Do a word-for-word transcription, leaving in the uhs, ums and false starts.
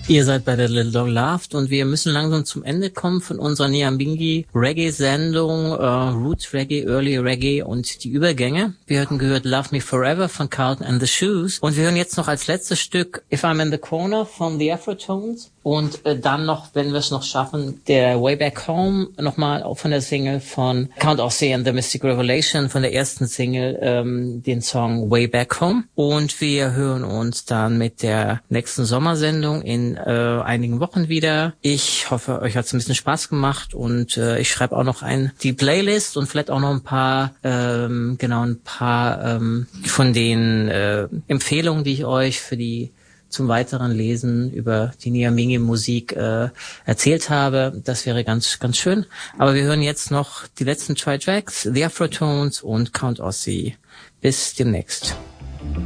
Ihr seid bei der Little Dog Laughed und wir müssen langsam zum Ende kommen von unserer Nyambingi Reggae-Sendung, äh, Roots Reggae, Early Reggae und die Übergänge. Wir hatten gehört Love Me Forever von Carlton and the Shoes und wir hören jetzt noch als letztes Stück If I'm in the Corner von The Afrotones und äh, dann noch, wenn wir es noch schaffen, der Way Back Home, nochmal auch von der Single von Count Ossie and the Mystic Revelation, von der ersten Single, ähm, den Song Way Back Home. Und wir hören uns dann mit der nächsten Sommersendung in äh, einigen Wochen wieder. Ich hoffe, euch hat es ein bisschen Spaß gemacht und äh, ich schreibe auch noch ein die Playlist und vielleicht auch noch ein paar, ähm, genau ein paar ähm, von den äh, Empfehlungen, die ich euch für die zum weiteren Lesen über die Nyambingi-Musik äh, erzählt habe. Das wäre ganz, ganz schön. Aber wir hören jetzt noch die letzten zwei Tracks, The Afrotones und Count Ossie. Bis demnächst.